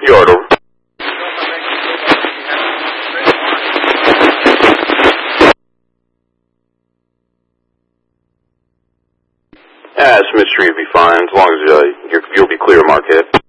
Yard over. Smith Street will be fine, as long as you'll be clear, Marquette.